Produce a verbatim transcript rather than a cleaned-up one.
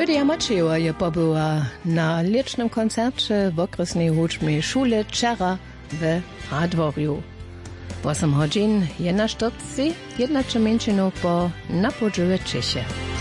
Lydia Maciewa je pobyła na licznym koncercie w okresnej hucznej szule Czera w Radworju. osiem godzin, jedna sztuce, jedna trzeminczynów po na podżywe Czechie.